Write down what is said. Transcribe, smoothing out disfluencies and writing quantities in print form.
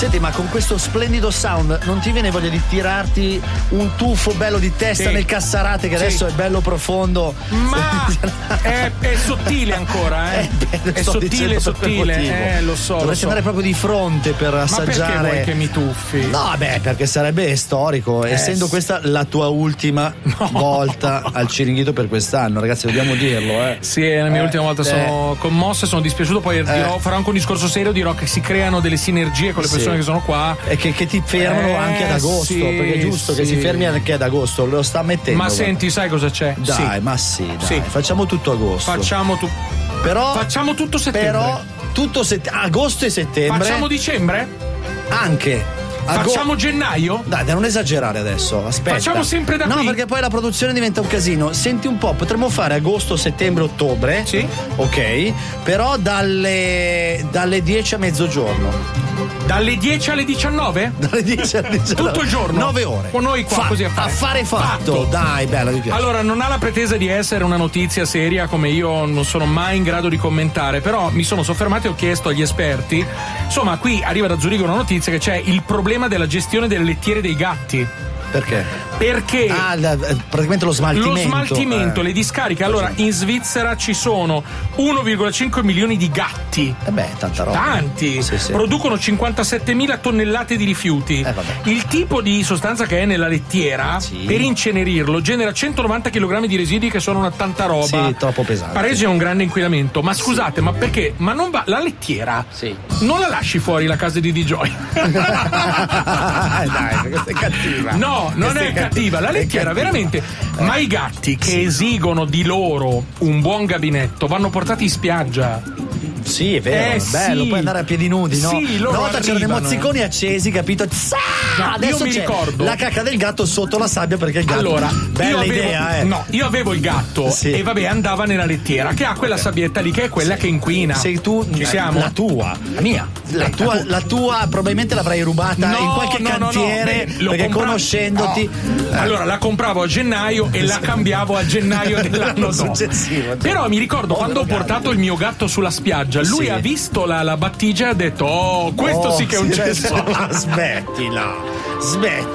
Senti, ma con questo splendido sound non ti viene voglia di tirarti un tuffo bello di testa nel Cassarate, che adesso è bello profondo? Ma è sottile ancora, eh? È sottile, lo so. Dovresti andare proprio di fronte per assaggiare. Ma perché vuoi che mi tuffi? No, beh, perché sarebbe storico, essendo questa la tua ultima volta al Ciringhito per quest'anno, ragazzi, dobbiamo dirlo, Sì, è la mia ultima volta, sono commosso, sono dispiaciuto, poi farò anche un discorso serio, dirò che si creano delle sinergie con le persone che sono qua e che ti fermano anche ad agosto, perché è giusto che si fermi anche ad agosto, lo sta mettendo. Ma senti, sai cosa c'è? Dai, facciamo tutto agosto. Facciamo tutto settembre. Agosto e settembre. Facciamo dicembre? Anche. Facciamo gennaio? Dai, non esagerare adesso, aspetta. Facciamo sempre da qui? No, perché poi la produzione diventa un casino. Senti un po', potremmo fare agosto, settembre, ottobre. Sì. Ok, però dalle 10 a mezzogiorno. Dalle 10 alle 19? Dalle 10 alle 19. Tutto il giorno? 9 ore. Con noi qua così affare fatto. Dai, bella, mi piace. Allora, non ha la pretesa di essere una notizia seria, come io non sono mai in grado di commentare, però mi sono soffermato e ho chiesto agli esperti. Insomma, qui arriva da Zurigo una notizia che c'è il problema della gestione delle lettiere dei gatti. Perché? Perché praticamente lo smaltimento. Le discariche. Allora, in Svizzera ci sono 1,5 milioni di gatti. Tanta roba. Tanti. Sì. Producono 57.000 tonnellate di rifiuti. Il tipo di sostanza che è nella lettiera, per incenerirlo, genera 190 kg di residui, che sono una tanta roba. Sì, troppo pesante. Pareggia un grande inquinamento. Ma scusate, ma perché? Ma non va la lettiera? Sì. Non la lasci fuori la casa di Di-Joy? Dai, questa è cattiva. No, non è cattiva, la lettiera veramente. Ma i gatti che esigono di loro un buon gabinetto vanno portati in spiaggia. Sì, è vero, bello, puoi andare a piedi nudi, no? Sì, loro una volta c'erano i mozziconi accesi, capito? Adesso io mi c'è ricordo la cacca del gatto sotto la sabbia, perché il gatto. Allora, bella idea, No, io avevo il gatto e vabbè, andava nella lettiera, che ha quella sabbietta lì, che è quella che inquina. Sei tu, ci siamo? La tua, la mia. La tua probabilmente l'avrai rubata in qualche cantiere, perché conoscendoti. Allora, la compravo a gennaio e la cambiavo a gennaio dell'anno successivo. Però mi ricordo quando ho portato il mio gatto sulla spiaggia, lui ha visto la battigia e ha detto: questo sì che è un cesso. Smettila.